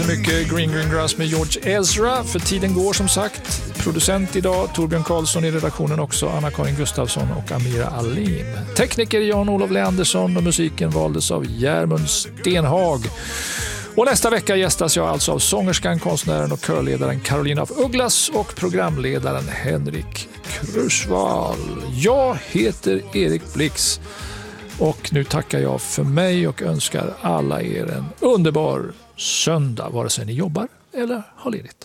Mycket Green Grass med George Ezra, för tiden går som sagt. Producent idag Torbjörn Karlsson, i redaktionen också Anna-Karin Gustafsson och Amira Alim. Tekniker Jan-Olof Leandersson och musiken valdes av Järmund Stenhag. Och nästa vecka gästas jag alltså av sångerskan, konstnären och körledaren Carolina af Ugglas och programledaren Henrik Krusvall. Jag heter Erik Blix och nu tackar jag för mig och önskar alla er en underbar söndag, vare sig ni jobbar eller har ledigt.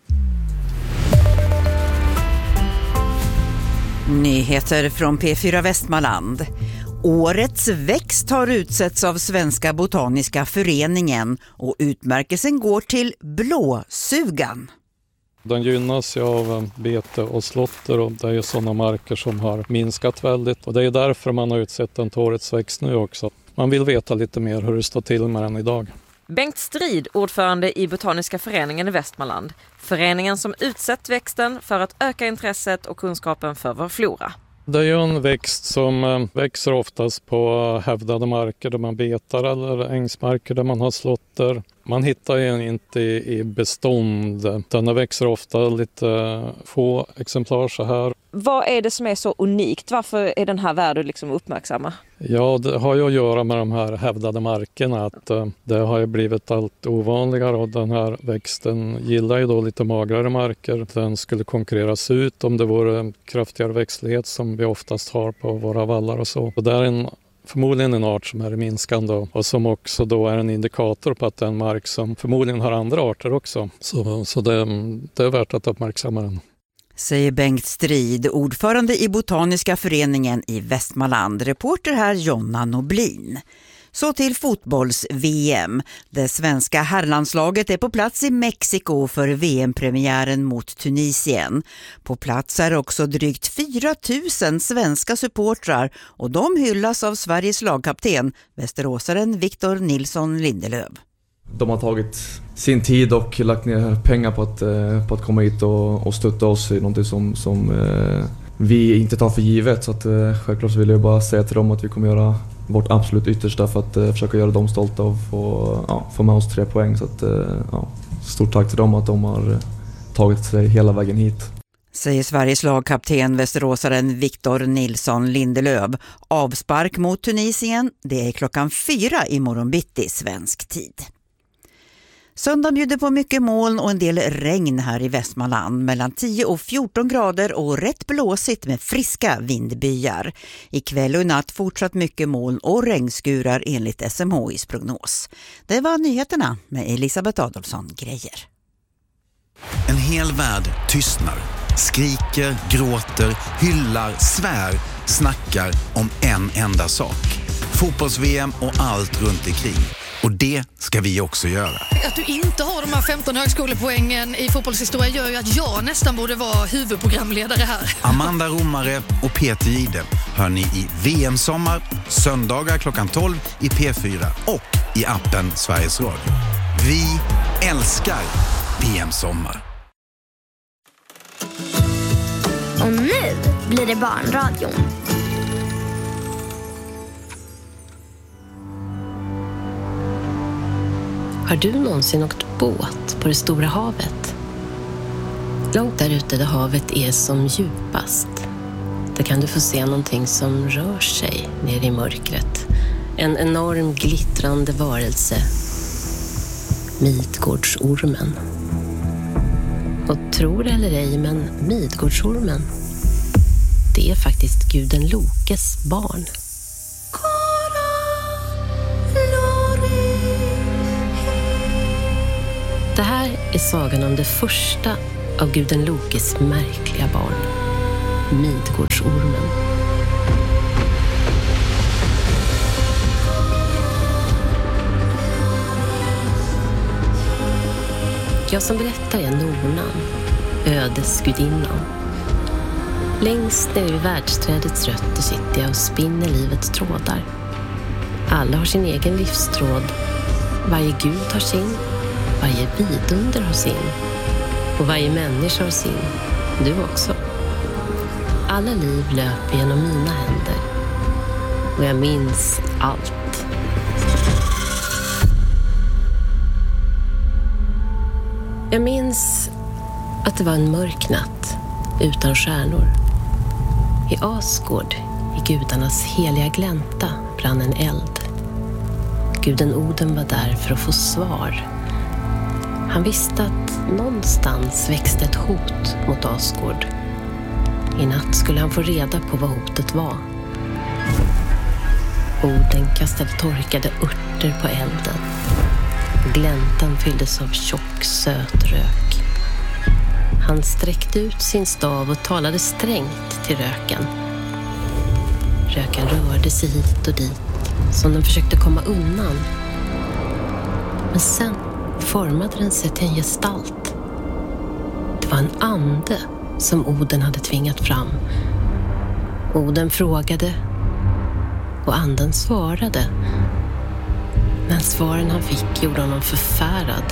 Nyheter från P4 Västmanland. Årets växt har utsetts av Svenska Botaniska Föreningen och utmärkelsen går till blåsugan. Den gynnas ju av bete och slotter, och det är ju sådana marker som har minskat väldigt. Och det är därför man har utsett den till årets växt nu också. Man vill veta lite mer hur det står till med den idag. Bengt Strid, ordförande i Botaniska föreningen i Västmanland. Föreningen som utsett växten för att öka intresset och kunskapen för vår flora. Det är ju en växt som växer oftast på hävdade marker där man betar eller ängsmarker där man har slotter. Man hittar ju inte i bestånd. Den växer ofta lite få exemplar så här. Vad är det som är så unikt? Varför är den här värd att liksom uppmärksamma? Ja, det har ju att göra med de här hävdade markerna. Att det har ju blivit allt ovanligare, och den här växten gillar ju då lite magrare marker. Den skulle konkurreras ut om det vore kraftigare växtlighet som vi oftast har på våra vallar och så. Och det är förmodligen en art som är minskande och som också då är en indikator på att det är en mark som förmodligen har andra arter också. Så det är värt att uppmärksamma den. Säger Bengt Strid, ordförande i Botaniska föreningen i Västmanland. Reporter här Jonna Noblin. Så till fotbolls-VM. Det svenska herrlandslaget är på plats i Mexiko för VM-premiären mot Tunisien. På plats är också drygt 4 000 svenska supportrar och de hyllas av Sveriges lagkapten, västeråsaren Victor Nilsson Lindelöf. De har tagit sin tid och lagt ner pengar på att komma hit och stötta oss i någonting som vi inte tar för givet. Så att, självklart så vill jag bara säga till dem att vi kommer göra vårt absolut yttersta för att försöka göra dem stolta och få med oss 3 poäng. Så att, stort tack till dem att de har tagit sig hela vägen hit. Säger Sveriges lagkapten, västeråsaren Victor Nilsson Lindelöf. Avspark mot Tunisien, det är 4:00 i morgon bitti svensk tid. Söndag bjuder på mycket moln och en del regn här i Västmanland. Mellan 10 och 14 grader och rätt blåsigt med friska vindbyar. Ikväll och i natt fortsatt mycket moln och regnskurar enligt SMHIs prognos. Det var nyheterna med Elisabeth Adolfsson Grejer. En hel värld tystnar, skriker, gråter, hyllar, svär, snackar om en enda sak. Fotbolls-VM och allt runt omkring. Och det ska vi också göra. Att du inte har de här 15 högskolepoängen i fotbollshistoria gör ju att jag nästan borde vara huvudprogramledare här. Amanda Romare och Peter Gide hör ni i VM-sommar, söndagar 12:00 i P4 och i appen Sveriges Radio. Vi älskar VM-sommar. Och nu blir det barnradion. Har du någonsin åkt båt på det stora havet? Långt där ute där havet är som djupast. Där kan du få se någonting som rör sig ner i mörkret. En enorm glittrande varelse. Midgårdsormen. Och tro det eller ej, men Midgårdsormen, det är faktiskt guden Lokes barn. Det här är sagan om det första av guden Lokes märkliga barn, Midgårdsormen. Jag som berättar är Nornan, ödesgudinnan. Längst ner i världsträdets rötter sitter jag och spinner livets trådar. Alla har sin egen livstråd. Varje gud har sin. Varje vidunder har sin. Och varje människa har sin. Du också. Alla liv löper genom mina händer. Och jag minns allt. Jag minns att det var en mörk natt utan stjärnor. I Asgård, i gudarnas heliga glänta, brann en eld. Guden Oden var där för att få svar. Han visste att någonstans växte ett hot mot Asgård. I natt skulle han få reda på vad hotet var. Oden kastade torkade örter på elden. Gläntan fylldes av tjock, söt rök. Han sträckte ut sin stav och talade strängt till röken. Röken rörde sig hit och dit, som den försökte komma undan. Men sen formade den sig till en gestalt. Det var en ande som Oden hade tvingat fram. Oden frågade och anden svarade. Men svaren han fick gjorde honom förfärad.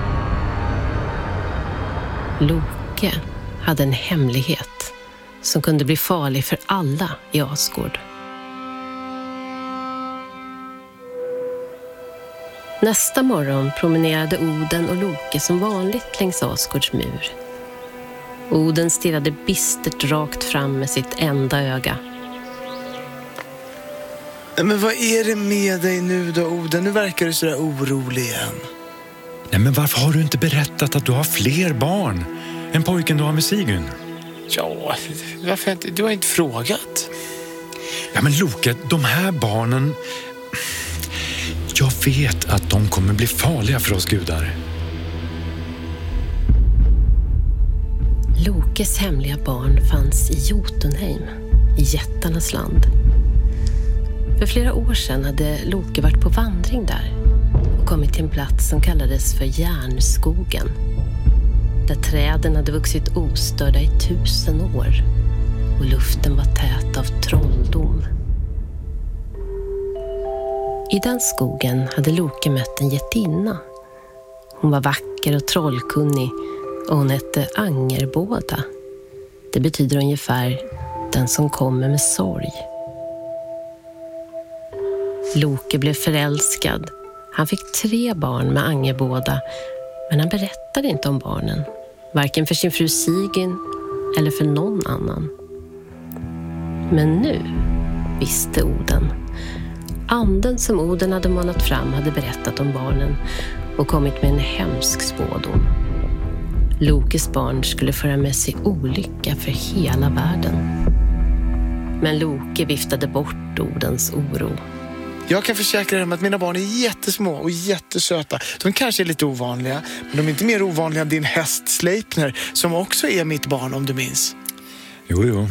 Loke hade en hemlighet som kunde bli farlig för alla i Asgård. Nästa morgon promenerade Oden och Loke som vanligt längs Asgårds mur. Oden stirrade bistert rakt fram med sitt enda öga. Men vad är det med dig nu då, Oden? Nu verkar du sådär orolig igen. Nej, men varför har du inte berättat att du har fler barn än pojken du har med Sigyn? Ja, varför inte? Du har inte frågat. Ja, men Loke, de här barnen... Jag vet att de kommer bli farliga för oss gudar. Lokes hemliga barn fanns i Jotunheim, i jättarnas land. För flera år sedan hade Loke varit på vandring där och kommit till en plats som kallades för Järnskogen. Där träden hade vuxit ostörda i 1000 år och luften var tät av trolldom. I den skogen hade Loke mött en jättinna. Hon var vacker och trollkunnig och hon hette Angerbåda. Det betyder ungefär den som kommer med sorg. Loke blev förälskad. Han fick 3 barn med Angerbåda, men han berättade inte om barnen. Varken för sin fru Sigyn eller för någon annan. Men nu visste Oden. Anden som Oden hade manat fram hade berättat om barnen och kommit med en hemsk spådom. Lokes barn skulle föra med sig olycka för hela världen. Men Loke viftade bort Odens oro. Jag kan försäkra dig om att mina barn är jättesmå och jättesöta. De kanske är lite ovanliga, men de är inte mer ovanliga än din häst Sleipner, som också är mitt barn, om du minns. Jo.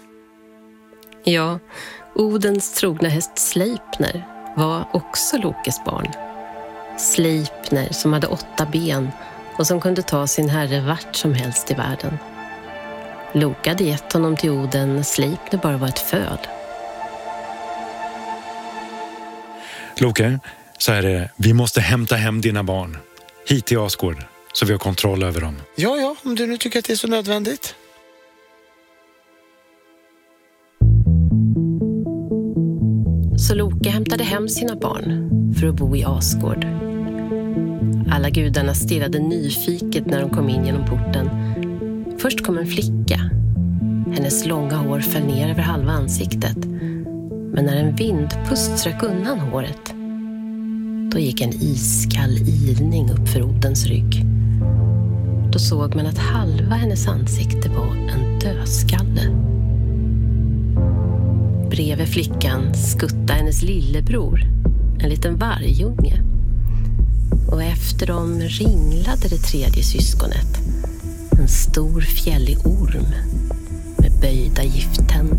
Ja, Odens trogna häst Sleipner var också Lokes barn. Sleipner som hade 8 ben och som kunde ta sin herre vart som helst i världen. Loke hade gett honom till Oden när Sleipner bara var ett föl. Loke, så är det. Vi måste hämta hem dina barn hit till Asgård så vi har kontroll över dem. Ja, om du nu tycker att det är så nödvändigt. Så Loke hämtade hem sina barn för att bo i Asgård. Alla gudarna stirrade nyfiket när de kom in genom porten. Först kom en flicka. Hennes långa hår föll ner över halva ansiktet. Men när en vindpust strök undan håret, då gick en iskall ilning upp för Odens rygg. Då såg man att halva hennes ansikte var en dödskalle. Bredvid flickan skuttade hennes lillebror, en liten vargunge. Och efter dem ringlade det tredje syskonet, en stor fjällig orm med böjda gifttänder.